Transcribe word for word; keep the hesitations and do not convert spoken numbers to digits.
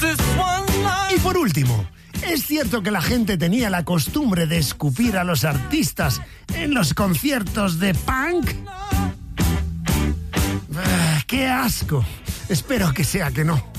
Y por último, ¿es cierto que la gente tenía la costumbre de escupir a los artistas en los conciertos de punk? Ah, ¡qué asco! Espero que sea que no.